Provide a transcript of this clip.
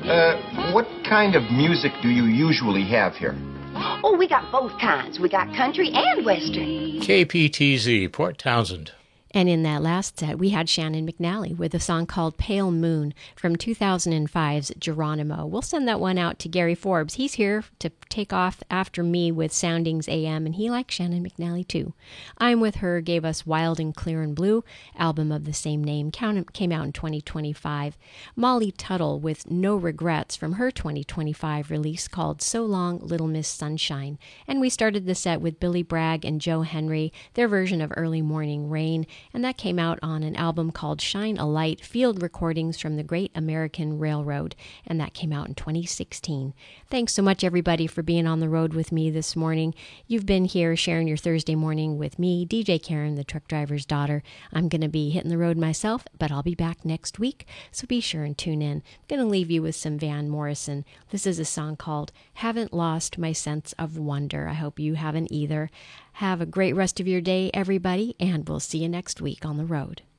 What kind of music do you usually have here? Oh, we got both kinds. We got country and western. KPTZ, Port Townsend. And in that last set, we had Shannon McNally with a song called Pale Moon from 2005's Geronimo. We'll send that one out to Gary Forbes. He's here to take off after me with Soundings AM, and he likes Shannon McNally too. I'm With Her gave us Wild and Clear and Blue, album of the same name, came out in 2025. Molly Tuttle with No Regrets from her 2025 release called So Long, Little Miss Sunshine. And we started the set with Billy Bragg and Joe Henry, their version of Early Morning Rain, and that came out on an album called Shine a Light, Field Recordings from the Great American Railroad, and that came out in 2016. Thanks so much, everybody, for being on the road with me this morning. You've been here sharing your Thursday morning with me, DJ Karen, the truck driver's daughter. I'm going to be hitting the road myself, but I'll be back next week, so be sure and tune in. I'm going to leave you with some Van Morrison. This is a song called Haven't Lost My Sense of Wonder. I hope you haven't either. Have a great rest of your day, everybody, and we'll see you next week on the road.